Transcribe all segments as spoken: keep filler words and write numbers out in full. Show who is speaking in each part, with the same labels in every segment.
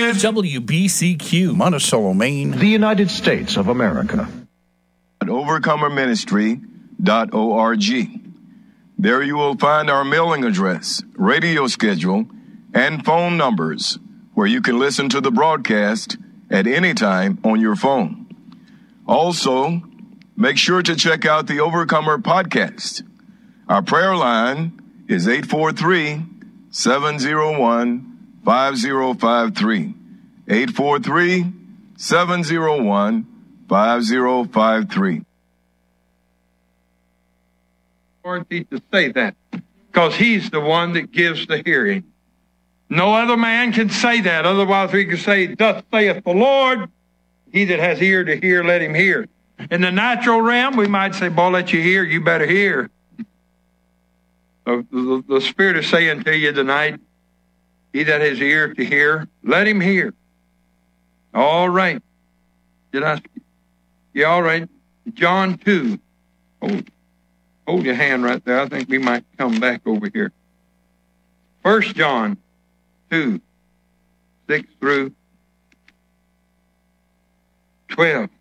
Speaker 1: is W B C Q,
Speaker 2: Monticello, Maine,
Speaker 3: the United States of America.
Speaker 4: overcomer ministry dot org. There you will find our mailing address, radio schedule, and phone numbers where you can listen to the broadcast at any time on your phone. Also, make sure to check out the Overcomer podcast. Our prayer line is eight four three, seven oh one, five oh five three. eight four three, seven oh one, five oh five three.
Speaker 5: Authority to say that, because he's the one that gives the hearing. No other man can say that. Otherwise, we could say, "Thus saith the Lord." He that has ear to hear, let him hear. In the natural realm, we might say, "Boy, let you hear. You better hear." So the, the Spirit is saying to you tonight, he that has ear to hear, let him hear. All right. Did I? Yeah, all right. John two. Oh. Hold your hand right there. I think we might come back over here. First John two, six through twelve.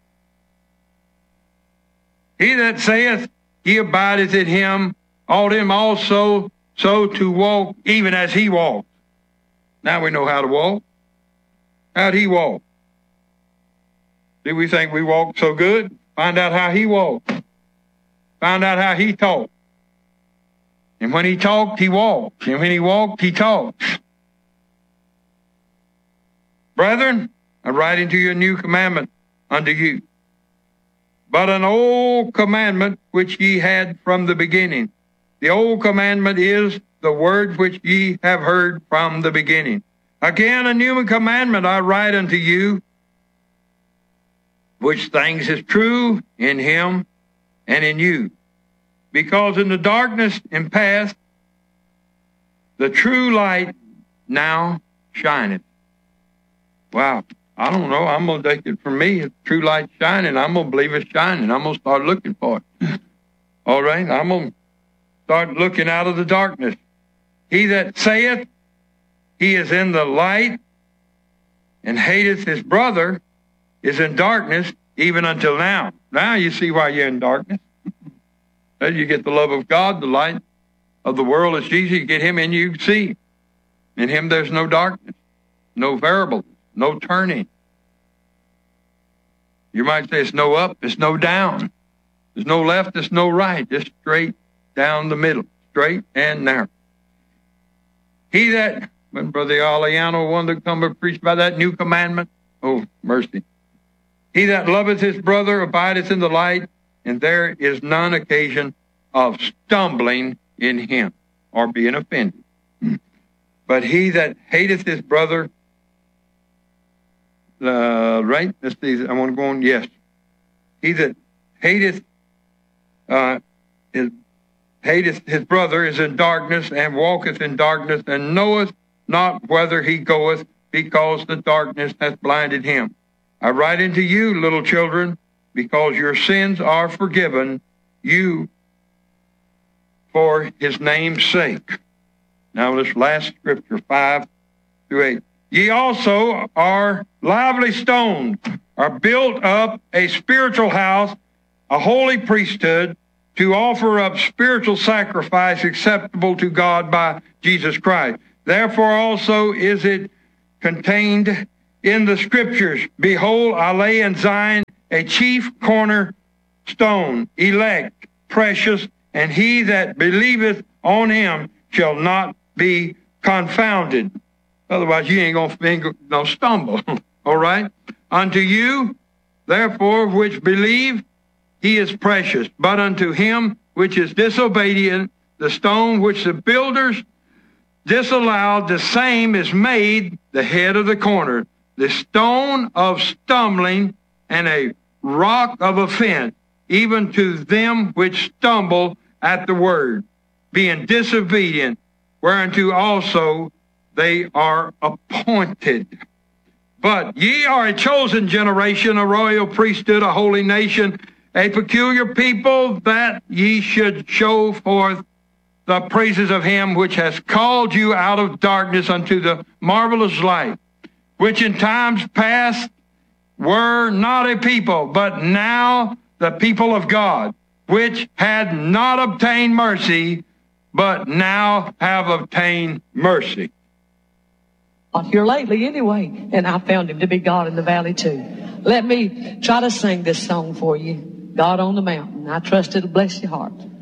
Speaker 5: He that saith he abideth in him, ought him also so to walk, even as he walked. Now we know how to walk. How'd he walk? Do we think we walk so good? Find out how he walked. Found out how he talked. And when he talked, he walked. And when he walked, he talked. Brethren, I write unto you a new commandment unto you, but an old commandment which ye had from the beginning. The old commandment is the word which ye have heard from the beginning. Again, a new commandment I write unto you, which things is true in him and in you. Because in the darkness in past, the true light now shineth. Wow. I don't know. I'm going to take it from me. If true light shining, I'm going to believe it's shining. I'm going to start looking for it. All right? I'm going to start looking out of the darkness. He that saith he is in the light and hateth his brother is in darkness even until now. Now you see why you're in darkness. As you get the love of God, the light of the world is Jesus. You get him in you, see. In him there's no darkness, no variable, no turning. You might say it's no up, it's no down. There's no left, there's no right. Just straight down the middle, straight and narrow. He that, when Brother Aliano wanted to come and preach by that new commandment, oh, mercy. He that loveth his brother abideth in the light, and there is none occasion of stumbling in him or being offended. But he that hateth his brother, uh, right? Let's see, I want to go on. Yes. He that hateth, uh, his, hateth his brother is in darkness and walketh in darkness and knoweth not whither he goeth, because the darkness hath blinded him. I write unto you, little children, because your sins are forgiven you for his name's sake. Now this last scripture, five through eight. Ye also are lively stones, are built up a spiritual house, a holy priesthood, to offer up spiritual sacrifice acceptable to God by Jesus Christ. Therefore also is it contained in the scriptures, behold, I lay in Zion a chief cornerstone, elect, precious, and he that believeth on him shall not be confounded. Otherwise, you ain't going to stumble. All right? Unto you, therefore, which believe, he is precious. But unto him which is disobedient, the stone which the builders disallowed, the same is made the head of the corner, the stone of stumbling and a rock of offense, even to them which stumble at the word, being disobedient, whereunto also they are appointed. But ye are a chosen generation, a royal priesthood, a holy nation, a peculiar people, that ye should show forth the praises of him which has called you out of darkness unto the marvelous light. which in times past were not a people, but now the people of God, which had not obtained mercy, but now have obtained mercy.
Speaker 2: Here lately anyway, and I found him to be God in the valley too. Let me try to sing this song for you, God on the mountain. I trust it'll bless your heart.